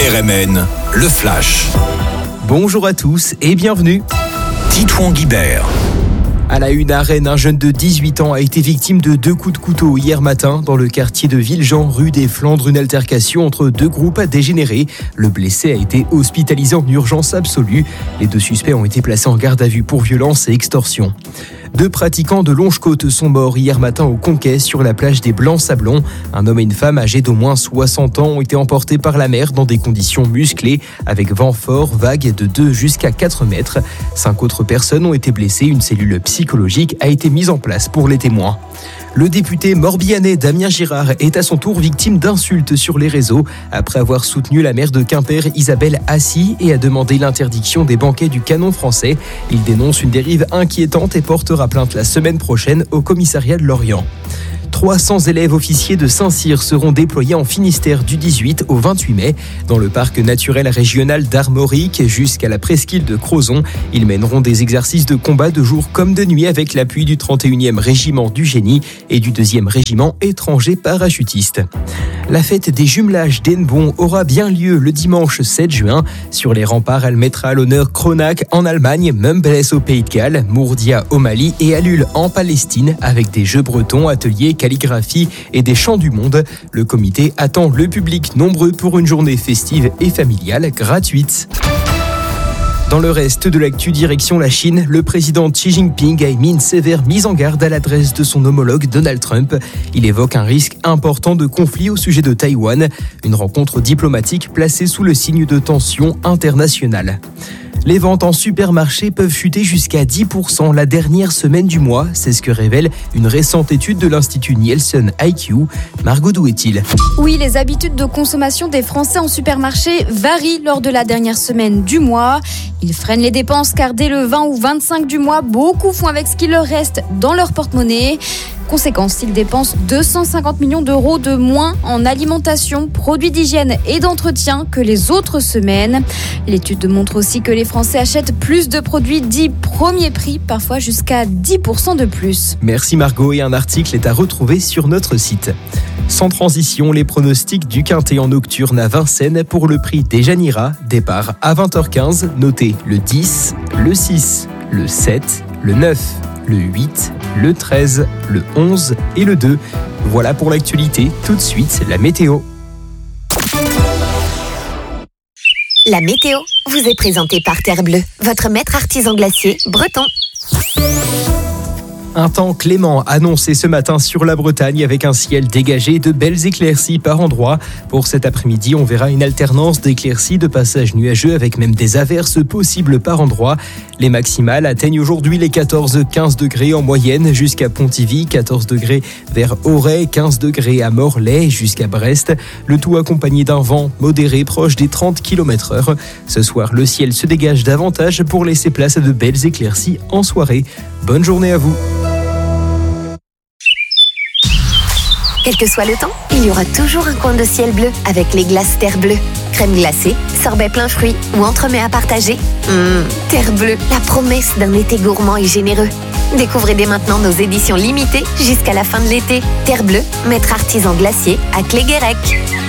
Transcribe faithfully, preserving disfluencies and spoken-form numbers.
R M N, le Flash. Bonjour à tous et bienvenue. Titouan Guibert. À la une à Rennes, un jeune de dix-huit ans a été victime de deux coups de couteau hier matin dans le quartier de Villejean, rue des Flandres. Une altercation entre deux groupes a dégénéré. Le blessé a été hospitalisé en urgence absolue. Les deux suspects ont été placés en garde à vue pour violence et extorsion. Deux pratiquants de Longe-Côte sont morts hier matin au Conquet sur la plage des Blancs-Sablons. Un homme et une femme âgés d'au moins soixante ans ont été emportés par la mer dans des conditions musclées, avec vent fort, vagues de deux jusqu'à quatre mètres. Cinq autres personnes ont été blessées. Une cellule psychologique a été mise en place pour les témoins. Le député morbihanais Damien Girard est à son tour victime d'insultes sur les réseaux après avoir soutenu la maire de Quimper, Isabelle Assy, et a demandé l'interdiction des banquets du Canon français. Il dénonce une dérive inquiétante et portera plainte la semaine prochaine au commissariat de Lorient. trois cents élèves officiers de Saint-Cyr seront déployés en Finistère du dix-huit au vingt-huit mai dans le parc naturel régional d'Armorique jusqu'à la presqu'île de Crozon. Ils mèneront des exercices de combat de jour comme de nuit avec l'appui du trente et unième régiment du génie et du deuxième régiment étranger parachutiste. La fête des jumelages d'Hennebont aura bien lieu le dimanche sept juin. Sur les remparts, elle mettra à l'honneur Kronach en Allemagne, Mumbles au Pays de Galles, Mourdia au Mali et Alul en Palestine avec des jeux bretons, ateliers, calligraphie et des chants du monde. Le comité attend le public nombreux pour une journée festive et familiale gratuite. Dans le reste de l'actu direction la Chine, le président Xi Jinping a émis une sévère mise en garde à l'adresse de son homologue Donald Trump. Il évoque un risque important de conflit au sujet de Taïwan, une rencontre diplomatique placée sous le signe de tensions internationales. Les ventes en supermarché peuvent chuter jusqu'à dix pour cent la dernière semaine du mois. C'est ce que révèle une récente étude de l'Institut Nielsen I Q. Margot Douet-il. Oui, les habitudes de consommation des Français en supermarché varient lors de la dernière semaine du mois. Ils freinent les dépenses car dès le vingt ou vingt-cinq du mois, beaucoup font avec ce qu'il leur reste dans leur porte-monnaie. Conséquence, ils dépensent deux cent cinquante millions d'euros de moins en alimentation, produits d'hygiène et d'entretien que les autres semaines. L'étude montre aussi que les Français achètent plus de produits dits premier prix, parfois jusqu'à dix pour cent de plus. Merci Margot, et un article est à retrouver sur notre site. Sans transition, les pronostics du Quintet en nocturne à Vincennes pour le prix des Janira. Départ à vingt heures quinze, notez le dix, le six, le sept, le neuf, le huit, le treize, le onze et le deux. Voilà pour l'actualité. Tout de suite, la météo. La météo vous est présentée par Terre Bleue, votre maître artisan glacier breton. Un temps clément annoncé ce matin sur la Bretagne avec un ciel dégagé et de belles éclaircies par endroits. Pour cet après-midi, on verra une alternance d'éclaircies, de passages nuageux avec même des averses possibles par endroits. Les maximales atteignent aujourd'hui les quatorze à quinze degrés en moyenne jusqu'à Pontivy, quatorze degrés vers Auray, quinze degrés à Morlaix jusqu'à Brest. Le tout accompagné d'un vent modéré proche des trente kilomètres heure. Ce soir, le ciel se dégage davantage pour laisser place à de belles éclaircies en soirée. Bonne journée à vous. Quel que soit le temps, il y aura toujours un coin de ciel bleu avec les glaces Terre Bleue. Crème glacée, sorbet plein fruits ou entremets à partager. Mmh, Terre Bleue, la promesse d'un été gourmand et généreux. Découvrez dès maintenant nos éditions limitées jusqu'à la fin de l'été. Terre Bleue, maître artisan glacier à Cléguérec.